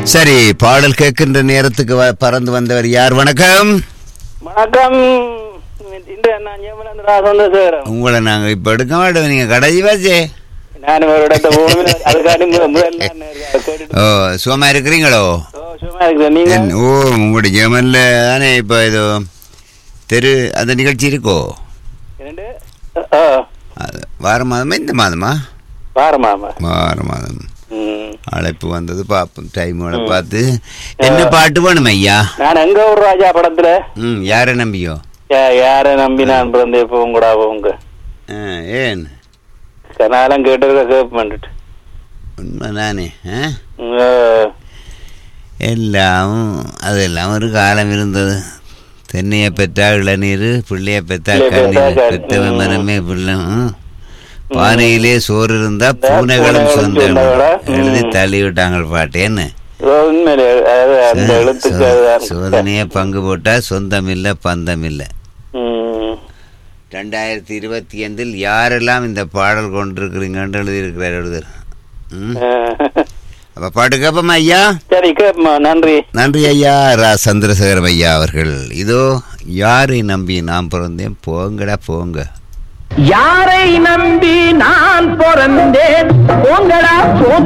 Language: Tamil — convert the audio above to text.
சரி, பாடல் கேட்கின்ற நேரத்துக்கு பறந்து வந்தவர் யார்? வணக்கம். வணக்கம். உங்களை நாங்க இப்ப எடுக்க மாட்டோம், நீங்க கடைசி பாச்சே. ஓ, சும்மா இருக்கிறீங்களோ? ஓ, உங்களுடைய ஜெர்மன்ல தானே இப்ப இது தெரு அந்த நிகழ்ச்சி இருக்கோ? வார மாதமா இந்த மாதமா? வார மாதம் அழைப்பு வந்தது, பாப்போம் டைமோட பார்த்து. என்ன பாட்டு வேணும் ஐயா? நான் எங்க ஒரு ராஜா படத்துல யார நம்பியோ? யார நம்பி நான் பிறந்தே போங்கூடா போங்க. ஏன் கனாலம் கேட்டு கேட்டு உண்மை தானே. எல்லாம் அதெல்லாம் ஒரு காலம் இருந்தது. தென்னையை பெற்றா இளநீர், பிள்ளைய பெற்றா கண்ணீர், பெற்றவன் மனமே பிள்ளை. பானையிலே சோறு இருந்தா பூனைகளும் சொந்தம் எழுதி தள்ளி விட்டாங்க பாட்டேன்னு. சோதனைய பங்கு போட்டா சொந்தம் இல்ல பந்தம் இல்ல. 2025 யாரெல்லாம் இந்த பாடல் கொண்டிருக்கிறீங்கன்னு எழுதியிருக்கிறார் எழுதுற. அப்ப பாட்டு கேப்பமா ஐயா? சரி, கேப்பமா. நன்றி. நன்றி ஐயா. சந்திரசேகரம் ஐயா அவர்கள். இதோ யாரை நம்பி நான் பிறந்தேன், போங்கடா போங்க. யாரை நம்பி நான் பிறந்தேன், போங்கடா போங்க.